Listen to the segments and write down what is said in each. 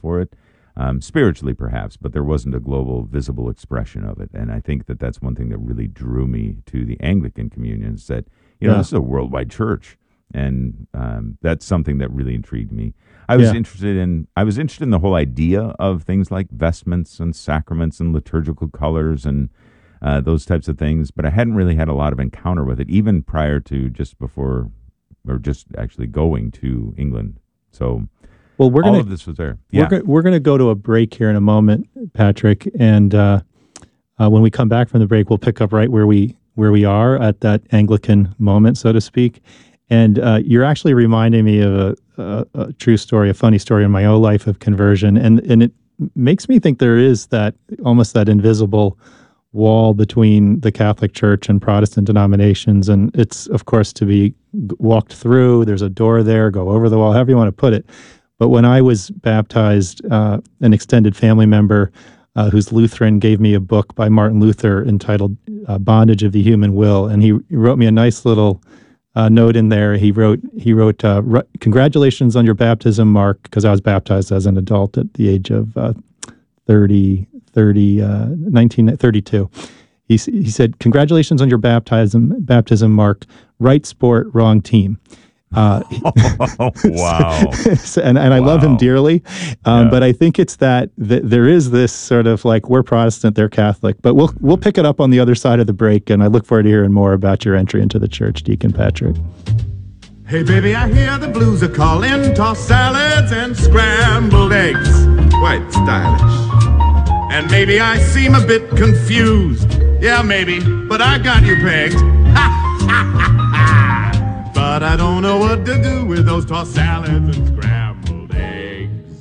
for it. Spiritually, perhaps, but there wasn't a global, visible expression of it. And I think that that's one thing that really drew me to the Anglican communion, is that, this is a worldwide church. And that's something that really intrigued me. I was interested in the whole idea of things like vestments and sacraments and liturgical colors and those types of things, but I hadn't really had a lot of encounter with it, even prior to just actually going to England. So all of this was there. Yeah. We're going to go to a break here in a moment, Patrick, and when we come back from the break, we'll pick up right where we are at that Anglican moment, so to speak. And you're actually reminding me of a true story, a funny story in my own life of conversion, and it makes me think there is almost that invisible wall between the Catholic Church and Protestant denominations, and it's, of course, to be walked through. There's a door there, go over the wall, however you want to put it. But when I was baptized, an extended family member who's Lutheran gave me a book by Martin Luther entitled Bondage of the Human Will, and he wrote me a nice little note in there. He wrote, "Congratulations on your baptism, Mark," because I was baptized as an adult at the age of 1932. He said, "Congratulations on your baptism, Mark. Right sport, wrong team." Wow. and I love him dearly, but I think it's that there is this sort of like, we're Protestant, they're Catholic, but we'll pick it up on the other side of the break, and I look forward to hearing more about your entry into the church, Deacon Patrick. Hey baby, I hear the blues are calling, tossed salads and scrambled eggs, quite stylish. And maybe I seem a bit confused, yeah maybe, but I got you pegged. But I don't know what to do with those tossed salads and scrambled eggs.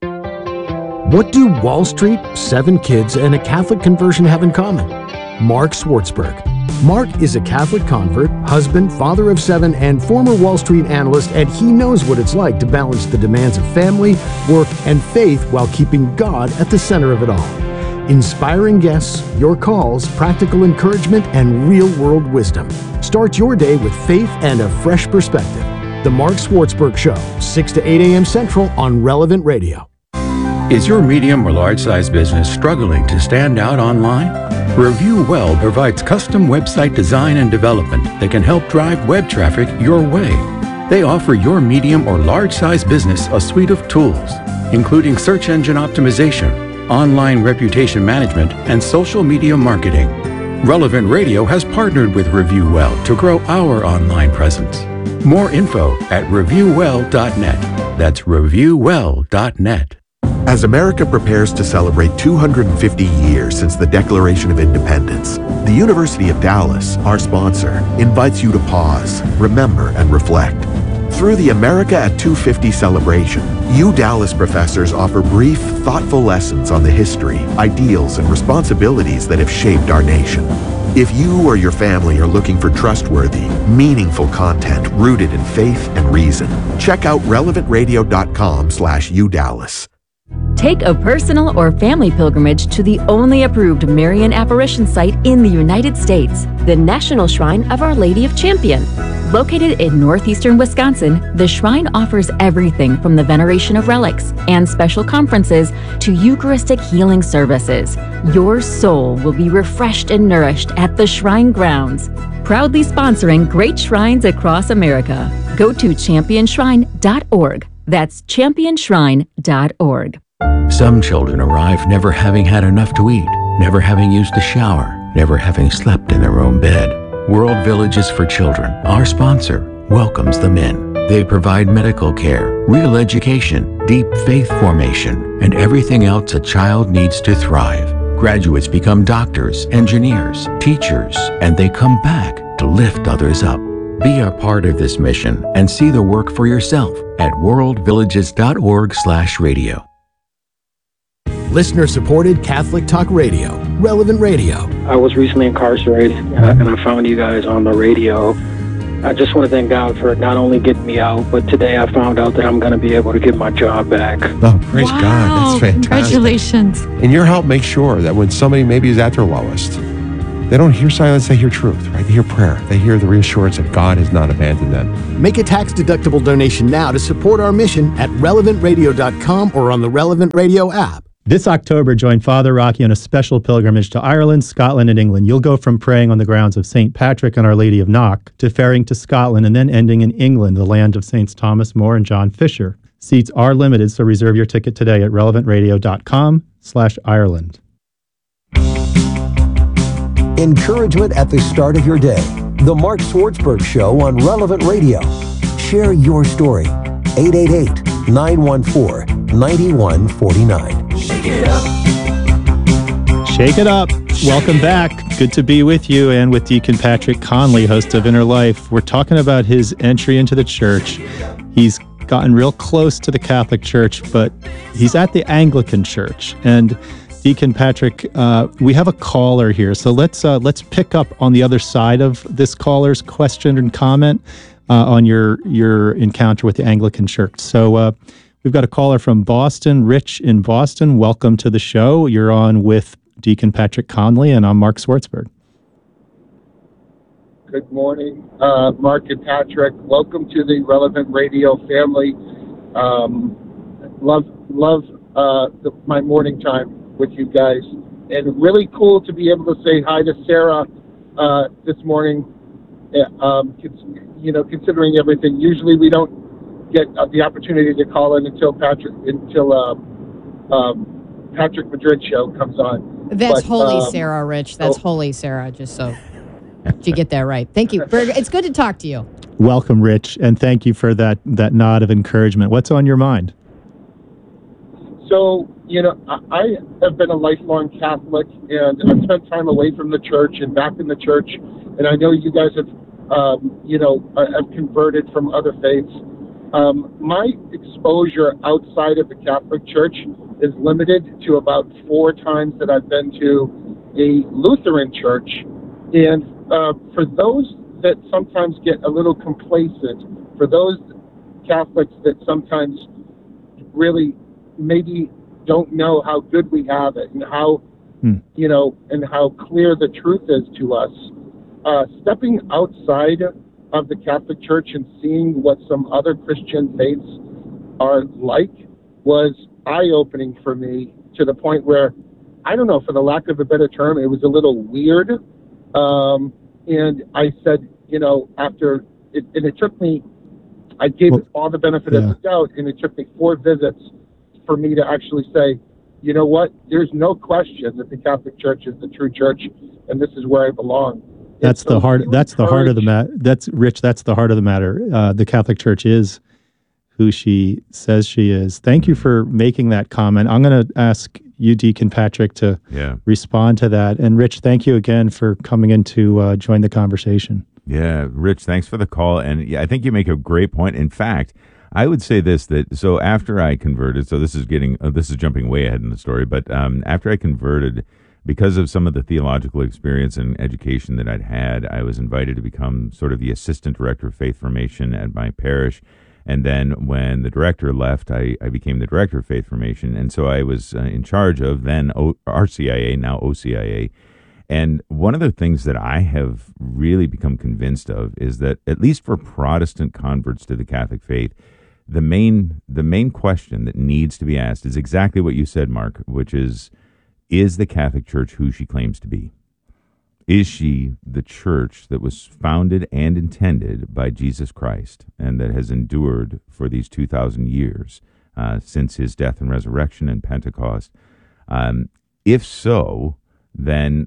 What do Wall Street, 7 kids, and a Catholic conversion have in common? Mark Swartzberg. Mark is a Catholic convert, husband, father of 7, and former Wall Street analyst, and he knows what it's like to balance the demands of family, work, and faith while keeping God at the center of it all. Inspiring guests, your calls, practical encouragement, and real-world wisdom. Start your day with faith and a fresh perspective. The Mark Swartzberg Show, 6 to 8 a.m. Central on Relevant Radio. Is your medium or large-size business struggling to stand out online? Review Well provides custom website design and development that can help drive web traffic your way. They offer your medium or large-size business a suite of tools, including search engine optimization, online reputation management, and social media marketing. Relevant Radio has partnered with Review Well to grow our online presence. More info at reviewwell.net. That's reviewwell.net. As America prepares to celebrate 250 years since the Declaration of Independence, the University of Dallas, our sponsor, invites you to pause, remember, and reflect. Through the America at 250 celebration, Dallas professors offer brief, thoughtful lessons on the history, ideals, and responsibilities that have shaped our nation. If you or your family are looking for trustworthy, meaningful content rooted in faith and reason, check out relevantradio.com/UDallas. Take a personal or family pilgrimage to the only approved Marian apparition site in the United States, the National Shrine of Our Lady of Champion. Located in northeastern Wisconsin, the shrine offers everything from the veneration of relics and special conferences to Eucharistic healing services. Your soul will be refreshed and nourished at the shrine grounds. Proudly sponsoring great shrines across America. Go to championshrine.org. That's championshrine.org. Some children arrive never having had enough to eat, never having used a shower, never having slept in their own bed. World Villages for Children, our sponsor, welcomes them in. They provide medical care, real education, deep faith formation, and everything else a child needs to thrive. Graduates become doctors, engineers, teachers, and they come back to lift others up. Be a part of this mission and see the work for yourself at worldvillages.org/radio. Listener-supported Catholic Talk Radio, Relevant Radio. I was recently incarcerated, and I found you guys on the radio. I just want to thank God for not only getting me out, but today I found out that I'm going to be able to get my job back. Oh, praise God. That's fantastic. Congratulations. And your help makes sure that when somebody maybe is at their lowest, They don't hear silence, they hear truth, right? They hear prayer. They hear the reassurance that God has not abandoned them. Make a tax-deductible donation now to support our mission at relevantradio.com or on the Relevant Radio app. This October, join Father Rocky on a special pilgrimage to Ireland, Scotland, and England. You'll go from praying on the grounds of St. Patrick and Our Lady of Knock to ferrying to Scotland and then ending in England, the land of Saints Thomas More and John Fisher. Seats are limited, so reserve your ticket today at relevantradio.com/Ireland. Encouragement at the start of your day. The Mark Swartzberg Show on Relevant Radio. Share your story. 888-914-9149. Shake it up. Shake it up. Welcome back. Good to be with you and with Deacon Patrick Conley, host of Inner Life. We're talking about his entry into the church. He's gotten real close to the Catholic Church, but he's at the Anglican Church. And Deacon Patrick, we have a caller here, so let's pick up on the other side of this caller's question and comment on your encounter with the Anglican Church. So we've got a caller from Boston, Rich in Boston. Welcome to the show. You're on with Deacon Patrick Conley, and I'm Mark Swartzberg. Good morning, Mark and Patrick. Welcome to the Relevant Radio family. Love my morning time with you guys, and really cool to be able to say hi to Sarah this morning. Considering everything, usually we don't get the opportunity to call in until Patrick Madrid show comes on. That's Holy Sarah, Rich. That's Holy Sarah. Just so you get that right. Thank you. It's good to talk to you. Welcome, Rich, and thank you for that nod of encouragement. What's on your mind? So, I have been a lifelong Catholic, and I've spent time away from the church and back in the church, and I know you guys have, have converted from other faiths. My exposure outside of the Catholic Church is limited to about 4 times that I've been to a Lutheran church, and for those that sometimes get a little complacent, for those Catholics that sometimes really maybe don't know how good we have it and how and how clear the truth is to us. Stepping outside of the Catholic Church and seeing what some other Christian faiths are like was eye-opening for me, to the point where, I don't know, for the lack of a better term, it was a little weird. And I said, after it, and it took me, I gave it all the benefit of the doubt, and it took me 4 visits for me to actually say, you know what, there's no question that the Catholic Church is the true church, and this is where I belong. That's the heart of the matter. That's Rich. That's the heart of the matter. The Catholic Church is who she says she is. Thank you for making that comment. I'm going to ask you, Deacon Patrick, to respond to that. And Rich, thank you again for coming in to join the conversation. Yeah, Rich, thanks for the call. And yeah, I think you make a great point. In fact, I would say this, so after I converted, so this is jumping way ahead in the story, but after I converted, because of some of the theological experience and education that I'd had, I was invited to become sort of the assistant director of faith formation at my parish. And then when the director left, I became the director of faith formation. And so I was in charge of then RCIA, now OCIA. And one of the things that I have really become convinced of is that, at least for Protestant converts to the Catholic faith, the main question that needs to be asked is exactly what you said, Mark, which is the Catholic Church who she claims to be? Is she the church that was founded and intended by Jesus Christ and that has endured for these 2,000 years since his death and resurrection and Pentecost? If so, then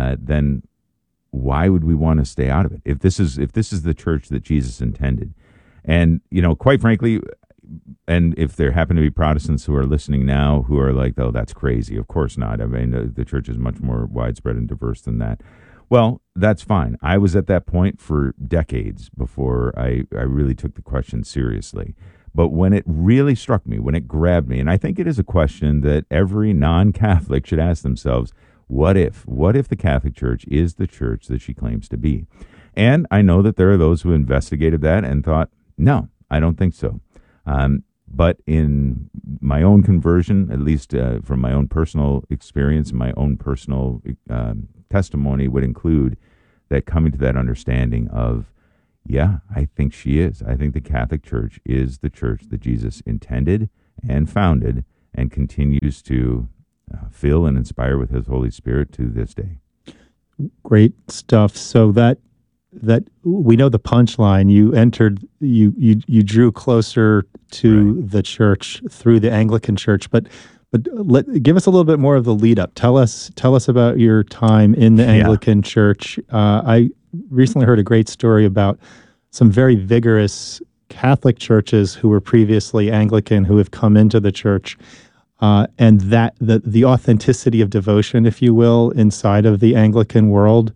why would we want to stay out of it? If this is the church that Jesus intended, and quite frankly, and if there happen to be Protestants who are listening now who are like, oh, that's crazy. Of course not. I mean, the church is much more widespread and diverse than that. Well, that's fine. I was at that point for decades before I really took the question seriously. But when it really struck me, when it grabbed me, and I think it is a question that every non-Catholic should ask themselves, what if the Catholic Church is the church that she claims to be? And I know that there are those who investigated that and thought, no, I don't think so. But in my own conversion, at least from my own personal experience, my own personal testimony would include that coming to that understanding of, yeah, I think she is. I think the Catholic Church is the church that Jesus intended and founded and continues to fill and inspire with his Holy Spirit to this day. Great stuff. So that we know the punchline. You entered, you drew closer to the church through the Anglican Church, but give us a little bit more of the lead up. Tell us about your time in the Anglican Church. I recently heard a great story about some very vigorous Catholic churches who were previously Anglican who have come into the church, and that the authenticity of devotion, if you will, inside of the Anglican world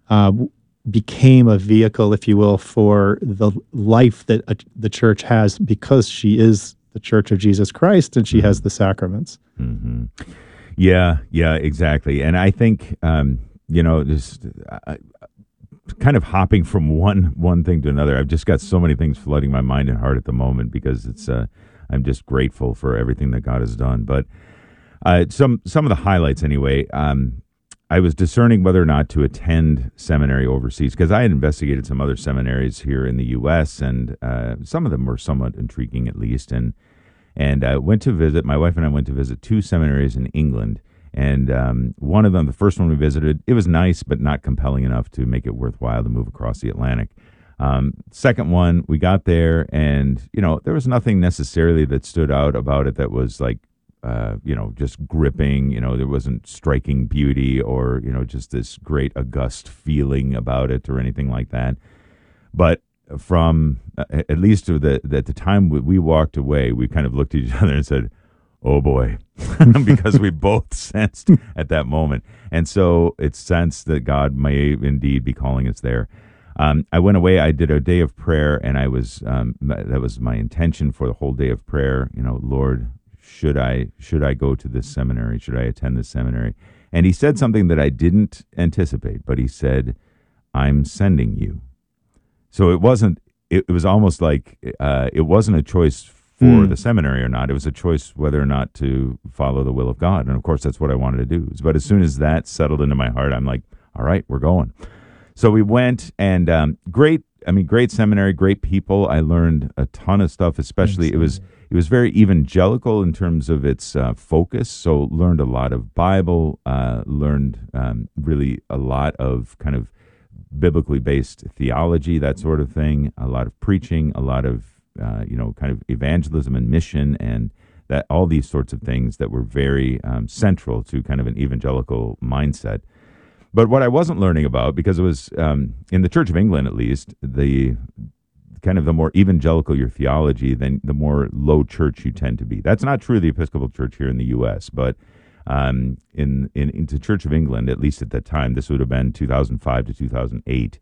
became a vehicle, if you will, for the life that the church has, because she is the Church of Jesus Christ and she has the sacraments. Mm-hmm. Yeah, exactly. And I think, just kind of hopping from one thing to another. I've just got so many things flooding my mind and heart at the moment because it's I'm just grateful for everything that God has done. But some of the highlights anyway. I was discerning whether or not to attend seminary overseas because I had investigated some other seminaries here in the U.S. and some of them were somewhat intriguing, at least. And I went to visit. My wife and I went to visit 2 seminaries in England. And one of them, the first one we visited, it was nice, but not compelling enough to make it worthwhile to move across the Atlantic. Second one, we got there, and there was nothing necessarily that stood out about it that was like, just gripping. There wasn't striking beauty or just this great august feeling about it or anything like that. But from at least at the time we walked away, we kind of looked at each other and said, oh boy, because we both sensed at that moment. And so it's sensed that God may indeed be calling us there. I went away, I did a day of prayer, and I was, that was my intention for the whole day of prayer. Lord, should I go to this seminary? Should I attend this seminary? And he said something that I didn't anticipate, but he said, I'm sending you. So it was almost like, it wasn't a choice for the seminary or not. It was a choice whether or not to follow the will of God. And of course, that's what I wanted to do. But as soon as that settled into my heart, I'm like, all right, we're going. So we went, and great seminary, great people. I learned a ton of stuff, especially it was very evangelical in terms of its focus. So learned a lot of Bible, learned really a lot of kind of biblically based theology, that sort of thing, a lot of preaching, a lot of kind of evangelism and mission, and that all these sorts of things that were very central to kind of an evangelical mindset. But what I wasn't learning about, because it was in the Church of England, at least, the kind of the more evangelical your theology, then the more low church you tend to be. That's not true of the Episcopal Church here in the U.S., but in the Church of England, at least at that time, this would have been 2005 to 2008.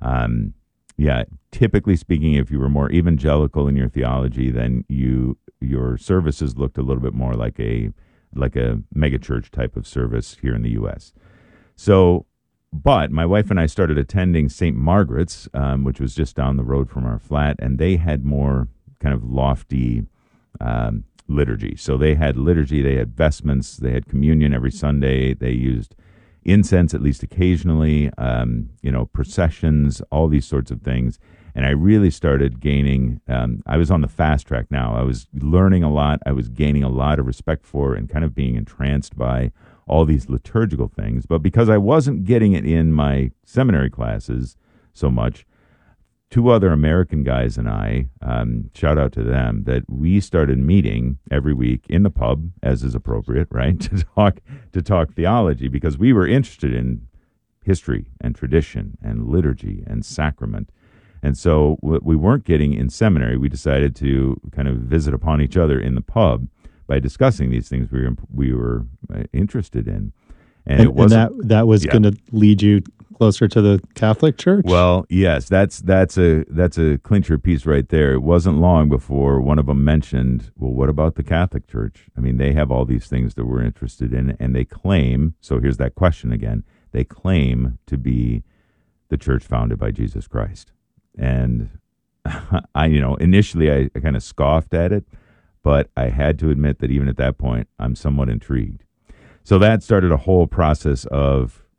Typically speaking, if you were more evangelical in your theology, then your services looked a little bit more like a megachurch type of service here in the U.S. So, but my wife and I started attending St. Margaret's, which was just down the road from our flat, and they had more kind of lofty liturgy. So they had liturgy, they had vestments, they had communion every Sunday, they used incense at least occasionally, processions, all these sorts of things. And I really started gaining, I was on the fast track now. I was learning a lot. I was gaining a lot of respect for and kind of being entranced by all these liturgical things. But because I wasn't getting it in my seminary classes so much, 2 other American guys and I, shout out to them, that we started meeting every week in the pub, as is appropriate, right, to talk theology, because we were interested in history and tradition and liturgy and sacrament. And so what we weren't getting in seminary, we decided to kind of visit upon each other in the pub by discussing these things we were interested in. And it wasn't, that was going to lead you closer to the Catholic Church? Well, yes, that's a clincher piece right there. It wasn't long before one of them mentioned, well, what about the Catholic Church? I mean, they have all these things that we're interested in, and they claim, so here's that question again, they claim to be the church founded by Jesus Christ. And initially I kind of scoffed at it, but I had to admit that even at that point, I'm somewhat intrigued. So that started a whole process of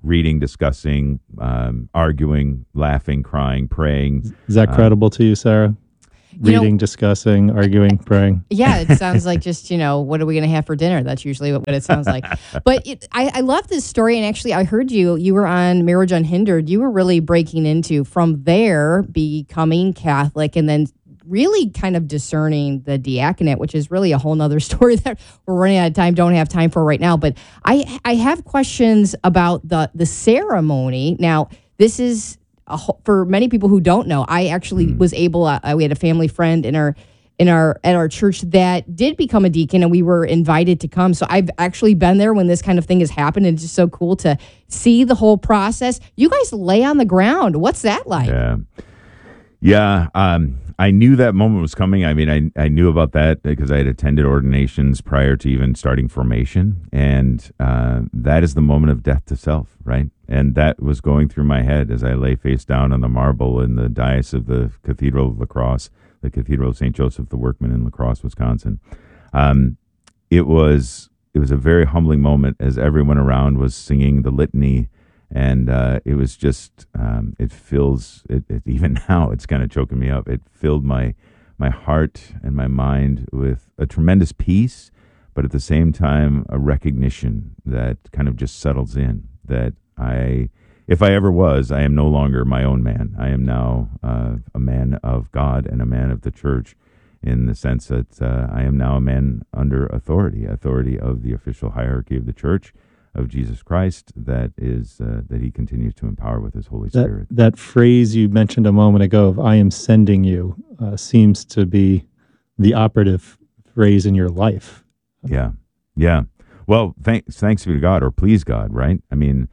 reading, discussing, arguing, laughing, crying, praying. Is that credible to you, Sarah? Reading, discussing, arguing, praying. Yeah, it sounds like just, what are we going to have for dinner? That's usually what it sounds like. But I love this story. And actually, I heard you were on Marriage Unhindered. You were really breaking into, from there, becoming Catholic and then really kind of discerning the diaconate, which is really a whole nother story that we're running out of time, don't have time for right now. But I have questions about the ceremony. Now, this is... for many people who don't know, I actually was able. We had a family friend at our church that did become a deacon, and we were invited to come. So I've actually been there when this kind of thing has happened, and it's just so cool to see the whole process. You guys lay on the ground. What's that like? Yeah. I knew that moment was coming. I mean, I knew about that because I had attended ordinations prior to even starting formation. And that is the moment of death to self, right? And that was going through my head as I lay face down on the marble in the dais of the Cathedral of La Crosse, the Cathedral of St. Joseph the Workman in La Crosse, Wisconsin. It was a very humbling moment as everyone around was singing the litany. And it was just, it fills, even now, it's kind of choking me up. It filled my heart and my mind with a tremendous peace, but at the same time, a recognition that kind of just settles in, that if I ever was, I am no longer my own man. I am now a man of God and a man of the church, in the sense that I am now a man under authority of the official hierarchy of the church, of Jesus Christ, that he continues to empower with his Holy Spirit. That phrase you mentioned a moment ago of "I am sending you" seems to be the operative phrase in your life. Yeah. Well, thanks be to God, or please God, right? I mean,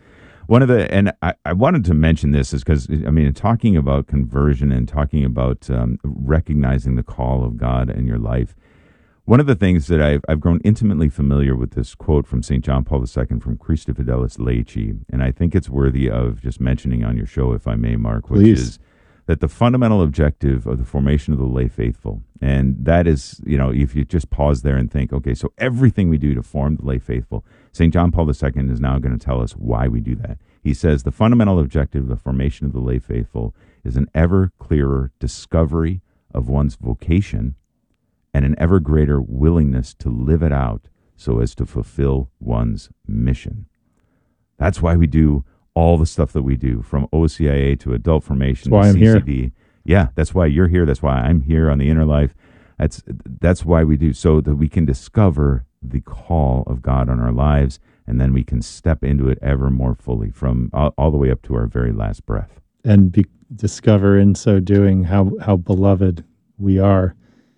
I wanted to mention this is because, talking about conversion and talking about recognizing the call of God in your life, one of the things that I've grown intimately familiar with this quote from St. John Paul II from Christi Fidelis Laici, and I think it's worthy of just mentioning on your show, if I may, Mark, which is that the fundamental objective of the formation of the lay faithful, and that is, if you just pause there and think, okay, so everything we do to form the lay faithful, St. John Paul II is now going to tell us why we do that. He says the fundamental objective of the formation of the lay faithful is an ever clearer discovery of one's vocation and an ever greater willingness to live it out so as to fulfill one's mission. That's why we do all the stuff that we do, from OCIA to adult formation to CCD. Here. Yeah, that's why you're here. That's why I'm here on the Inner Life. That's why we do, so that we can discover the call of God on our lives, and then we can step into it ever more fully, from all the way up to our very last breath. And discover in so doing how beloved we are.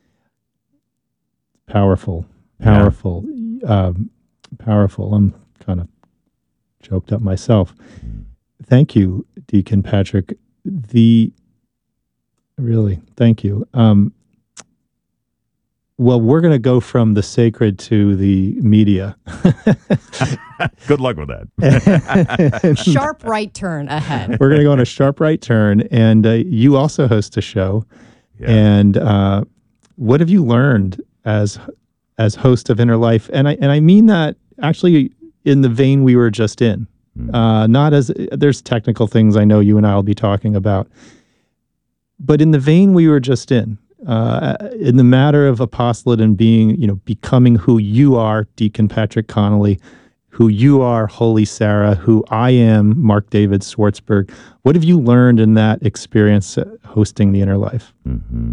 Powerful. Powerful. I'm kind of choked up myself. Thank you, Deacon Patrick. Really, thank you. Well, we're going to go from the sacred to the media. Good luck with that. Sharp right turn ahead. We're going to go on a sharp right turn, and you also host a show. Yeah. And what have you learned as host of Inner Life? And I mean that actually in the vein we were just in. Not as there's technical things I know you and I will be talking about, but in the vein we were just in the matter of apostolate and being, becoming who you are, Deacon Patrick Connolly, who you are, Holy Sarah, who I am, Mark David Swartzberg. What have you learned in that experience hosting the Inner Life? Mm-hmm.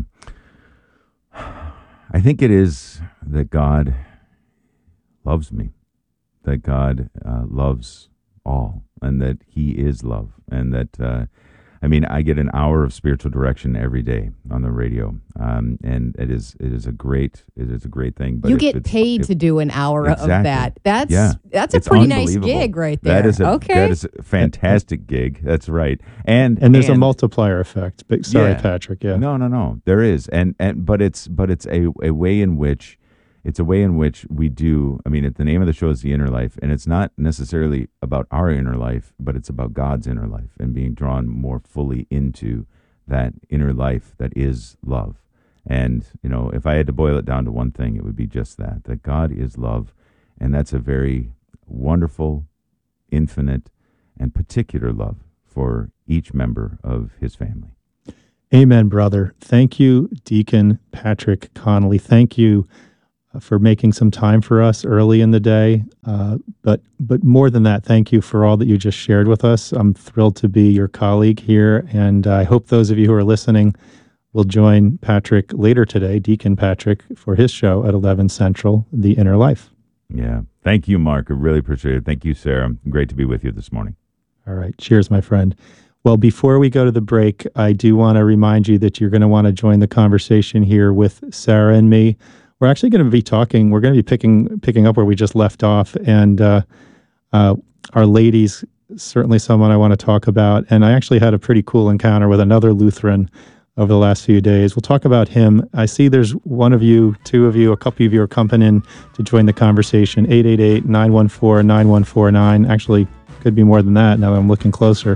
I think it is that God loves me, that God loves all, and that He is love, and that I get an hour of spiritual direction every day on the radio, and it is a great thing. But you get paid to do an hour of that. That's a it's pretty nice gig right there. That is a fantastic gig. That's right. And there's a multiplier effect. But sorry, Patrick. Yeah. No. There is, but it's a way in which. It's a way in which we do, the name of the show is The Inner Life, and it's not necessarily about our inner life, but it's about God's inner life and being drawn more fully into that inner life that is love. And, if I had to boil it down to one thing, it would be just that God is love, and that's a very wonderful, infinite, and particular love for each member of his family. Amen, brother. Thank you, Deacon Patrick Connolly. Thank you for making some time for us early in the day. But more than that, thank you for all that you just shared with us. I'm thrilled to be your colleague here, and I hope those of you who are listening will join Patrick later today, Deacon Patrick, for his show at 11 Central, The Inner Life. Yeah. Thank you, Mark. I really appreciate it. Thank you, Sarah. Great to be with you this morning. All right. Cheers, my friend. Well, before we go to the break, I do want to remind you that you're going to want to join the conversation here with Sarah and me. We're actually going to be talking, we're going to be picking up where we just left off, and Our Lady's certainly someone I want to talk about, and I actually had a pretty cool encounter with another Lutheran over the last few days. We'll talk about him. I see there's one of you, two of you, a couple of you are coming in to join the conversation. 888-914-9149. Actually, could be more than that now that I'm looking closer.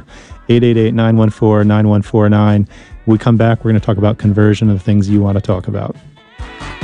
888-914-9149. When we come back, we're going to talk about conversion and the things you want to talk about.